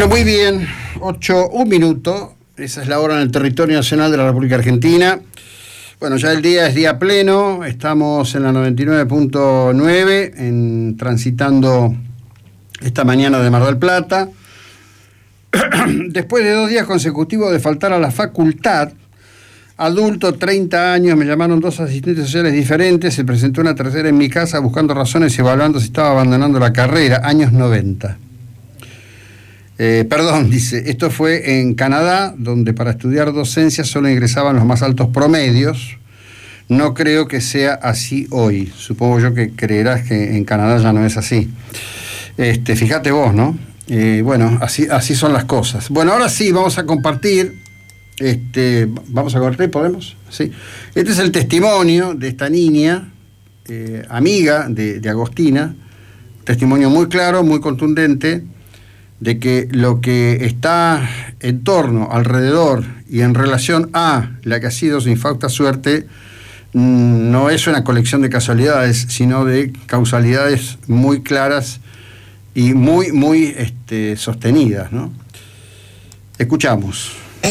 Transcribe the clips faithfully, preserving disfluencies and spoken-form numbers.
Bueno, muy bien, ocho, un minuto, esa es la hora en el territorio nacional de la República Argentina. Bueno, ya el día es día pleno, estamos en la noventa y nueve punto nueve, en, transitando esta mañana de Mar del Plata. Después de dos días consecutivos de faltar a la facultad, adulto, treinta años, me llamaron dos asistentes sociales diferentes, se presentó una tercera en mi casa buscando razones y evaluando si estaba abandonando la carrera, años noventa. Eh, perdón, dice, esto fue en Canadá, donde para estudiar docencia solo ingresaban los más altos promedios. No creo que sea así hoy. Supongo yo que creerás que en Canadá ya no es así. Este, fíjate vos, ¿no? Eh, bueno, así, así son las cosas. Bueno, ahora sí, vamos a compartir. Este, vamos a compartir, ¿podemos? Sí. Este es el testimonio de esta niña, eh, amiga de, de Agostina. Testimonio muy claro, muy contundente, de que lo que está en torno, alrededor y en relación a la que ha sido su infausta suerte no es una colección de casualidades, sino de causalidades muy claras y muy, muy este, sostenidas, ¿no? Escuchamos.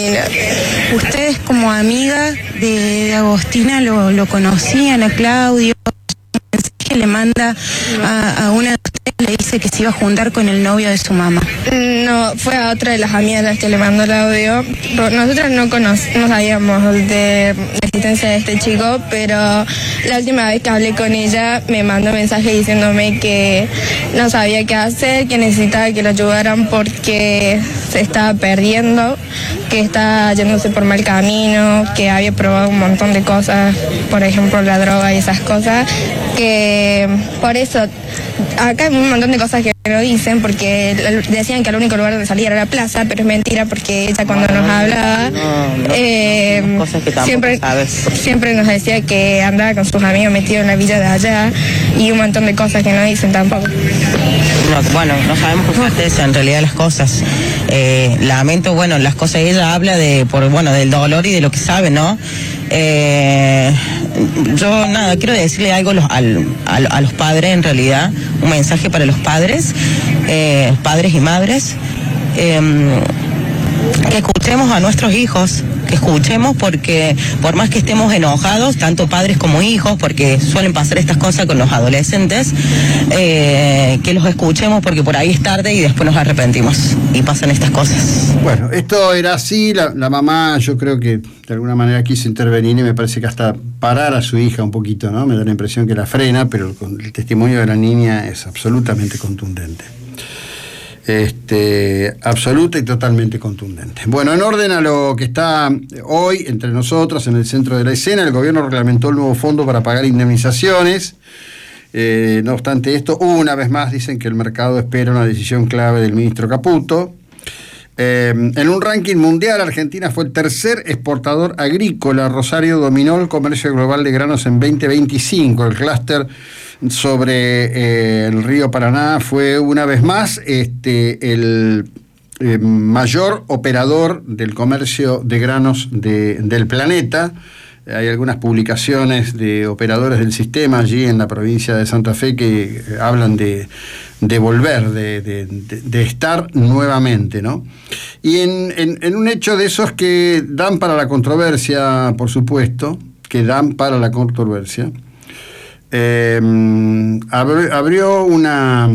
Eh, ustedes como amiga de, de Agostina lo, lo conocían a Claudio, que le manda a, a una de ustedes, le dice que se iba a juntar con el novio de su mamá. No, fue a otra de las amigas las que le mandó el audio. Nosotros no, conoc- no sabíamos de la existencia de este chico, pero la última vez que hablé con ella me mandó un mensaje diciéndome que no sabía qué hacer, que necesitaba que lo ayudaran porque se estaba perdiendo, que estaba yéndose por mal camino, que había probado un montón de cosas, por ejemplo la droga y esas cosas, que por eso acá hay un montón de cosas que no dicen, porque decían que el único lugar donde salía era la plaza, pero es mentira porque ella cuando nos hablaba no, no, eh, cosas que siempre, sabes. siempre nos decía que andaba con sus amigos metidos en la villa de allá y un montón de cosas que no dicen tampoco. No, bueno, no sabemos con certeza en realidad las cosas. Eh, lamento, bueno, las cosas, ella habla de, por bueno, del dolor y de lo que sabe, ¿no? Eh, yo nada, quiero decirle algo a los, al, a, a los padres en realidad, un mensaje para los padres, eh, padres y madres, eh, que escuchemos a nuestros hijos, que escuchemos porque por más que estemos enojados, tanto padres como hijos, porque suelen pasar estas cosas con los adolescentes, eh, que los escuchemos porque por ahí es tarde y después nos arrepentimos y pasan estas cosas. Bueno, esto era así, la, la mamá yo creo que de alguna manera quiso intervenir y me parece que hasta parar a su hija un poquito, ¿no? Me da la impresión que la frena, pero el, el testimonio de la niña es absolutamente contundente. Este, absoluta y totalmente contundente. Bueno, en orden a lo que está hoy entre nosotros en el centro de la escena, el gobierno reglamentó el nuevo fondo para pagar indemnizaciones. Eh, no obstante esto, una vez más dicen que el mercado espera una decisión clave del ministro Caputo. Eh, en un ranking mundial, Argentina fue el tercer exportador agrícola. Rosario dominó el comercio global de granos en veinte veinticinco. El clúster sobre eh, el río Paraná fue una vez más este, el eh, mayor operador del comercio de granos de, del planeta. Hay algunas publicaciones de operadores del sistema allí en la provincia de Santa Fe que hablan de, de volver, de, de, de, de estar nuevamente, ¿no? Y en, en, en un hecho de esos que dan para la controversia, por supuesto, que dan para la controversia, eh, abrió una...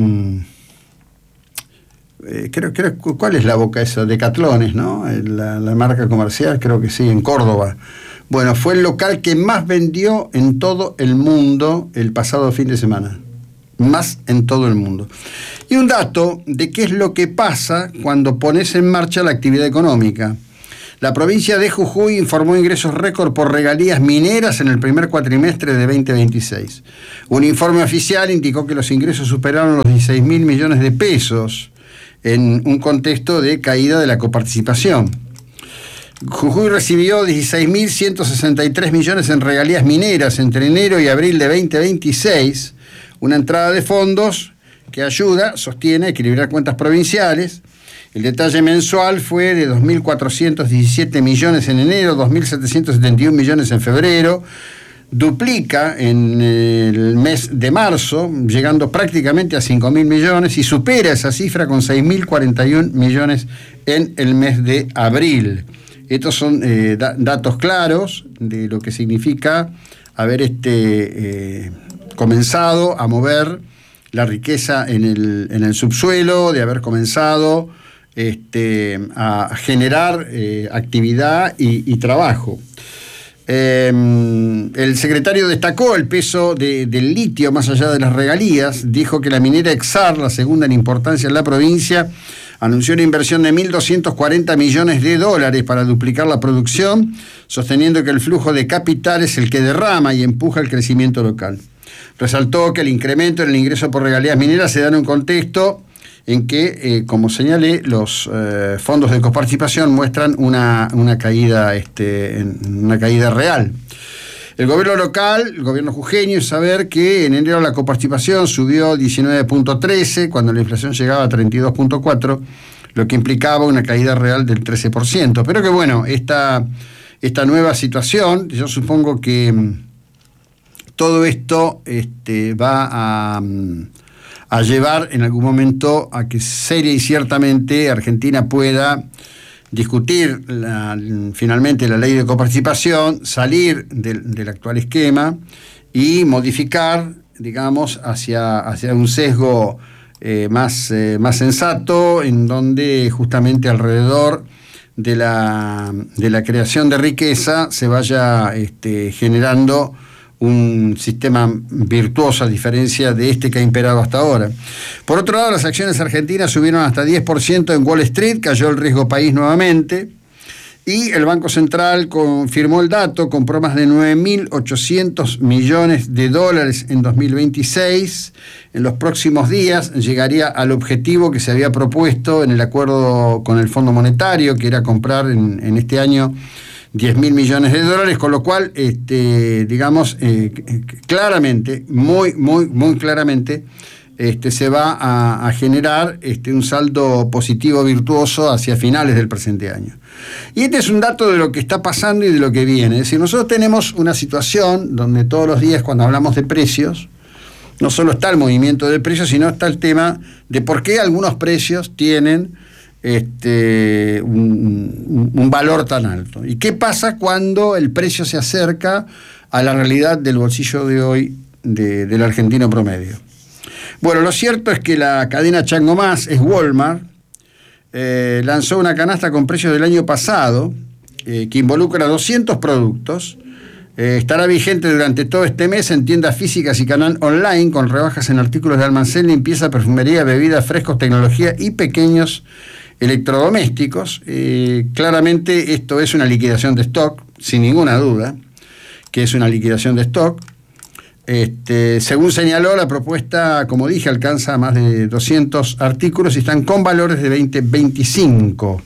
Eh, creo, creo, ¿cuál es la boca esa? Decatlones, ¿no? La, la marca comercial, creo que sí, en Córdoba. Bueno, fue el local que más vendió en todo el mundo el pasado fin de semana. Más en todo el mundo. Y un dato de qué es lo que pasa cuando pones en marcha la actividad económica. La provincia de Jujuy informó ingresos récord por regalías mineras en el primer cuatrimestre de veinte veintiséis. Un informe oficial indicó que los ingresos superaron los dieciséis mil millones de pesos en un contexto de caída de la coparticipación. Jujuy recibió dieciséis mil ciento sesenta y tres millones en regalías mineras entre enero y abril de veinte veintiséis, una entrada de fondos que ayuda, sostiene, a equilibrar cuentas provinciales. El detalle mensual fue de dos mil cuatrocientos diecisiete millones en enero, dos mil setecientos setenta y un millones en febrero, duplica en el mes de marzo, llegando prácticamente a cinco mil millones, y supera esa cifra con seis mil cuarenta y un millones en el mes de abril. Estos son eh, da- datos claros de lo que significa haber este, eh, comenzado a mover la riqueza en el, en el subsuelo, de haber comenzado este, a generar eh, actividad y, y trabajo. Eh, el secretario destacó el peso de, del litio más allá de las regalías. Dijo que la minera Exar, la segunda en importancia en la provincia, anunció una inversión de mil doscientos cuarenta millones de dólares para duplicar la producción, sosteniendo que el flujo de capital es el que derrama y empuja el crecimiento local. Resaltó que el incremento en el ingreso por regalías mineras se da en un contexto en que, eh, como señalé, los eh, fondos de coparticipación muestran una, una, caída, este, una caída real. El gobierno local, el gobierno jujeño, es saber que en enero la coparticipación subió diecinueve punto trece, cuando la inflación llegaba a treinta y dos punto cuatro, lo que implicaba una caída real del trece por ciento. Pero que bueno, esta, esta nueva situación, yo supongo que todo esto este, va a... a llevar en algún momento a que seria y ciertamente Argentina pueda discutir la, finalmente la ley de coparticipación, salir del, del actual esquema y modificar, digamos, hacia, hacia un sesgo eh, más, eh, más sensato, en donde justamente alrededor de la, de la creación de riqueza se vaya este, generando un sistema virtuoso, a diferencia de este que ha imperado hasta ahora. Por otro lado, las acciones argentinas subieron hasta diez por ciento en Wall Street, cayó el riesgo país nuevamente, y el Banco Central confirmó el dato, compró más de nueve mil ochocientos millones de dólares en dos mil veintiséis. En los próximos días llegaría al objetivo que se había propuesto en el acuerdo con el Fondo Monetario, que era comprar en, en este año diez mil millones de dólares, con lo cual, este, digamos, eh, claramente, muy, muy, muy claramente, este, se va a, a generar este, un saldo positivo virtuoso hacia finales del presente año. Y este es un dato de lo que está pasando y de lo que viene. Es decir, nosotros tenemos una situación donde todos los días, cuando hablamos de precios, no solo está el movimiento de precios, sino está el tema de por qué algunos precios tienen Este, un, un valor tan alto. ¿Y qué pasa cuando el precio se acerca a la realidad del bolsillo de hoy de, del argentino promedio? Bueno, lo cierto es que la cadena Chango Más, es Walmart, eh, lanzó una canasta con precios del año pasado eh, que involucra doscientos productos. Eh, estará vigente durante todo este mes en tiendas físicas y canal online, con rebajas en artículos de almacén, limpieza, perfumería, bebidas, frescos, tecnología y pequeños electrodomésticos. Eh, claramente esto es una liquidación de stock, sin ninguna duda, que es una liquidación de stock. Este, según señaló, la propuesta, como dije, alcanza más de doscientos artículos y están con valores de veinte, veinticinco.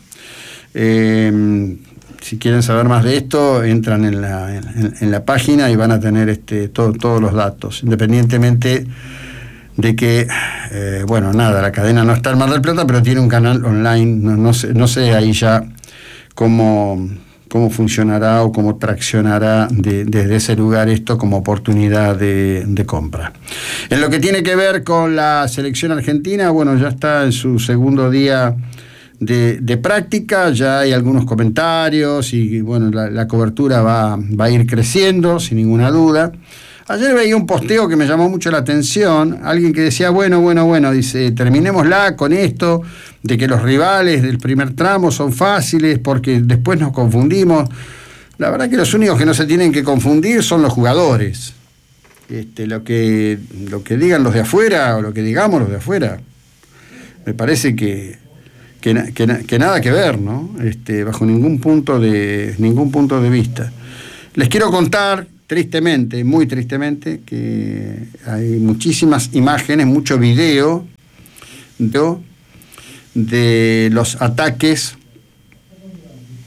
Eh, si quieren saber más de esto, entran en la, en, en la página y van a tener este, todo, todos los datos, independientemente de que, eh, bueno, nada, la cadena no está en Mar del Plata, pero tiene un canal online, no, no sé, no sé ahí ya cómo, cómo funcionará o cómo traccionará de, desde ese lugar esto como oportunidad de, de compra. En lo que tiene que ver con la selección argentina, bueno, ya está en su segundo día de, de práctica, ya hay algunos comentarios y, bueno, la, la cobertura va, va a ir creciendo, sin ninguna duda. Ayer veía un posteo que me llamó mucho la atención, alguien que decía, bueno, bueno, bueno, dice, terminémosla con esto, de que los rivales del primer tramo son fáciles porque después nos confundimos. La verdad que los únicos que no se tienen que confundir son los jugadores. Este, lo que, lo que digan los de afuera, o lo que digamos los de afuera, me parece que, que, que, que nada que ver, ¿no? Este, bajo ningún punto de, ningún punto de vista. Les quiero contar, tristemente, muy tristemente, que hay muchísimas imágenes, mucho video de, de los ataques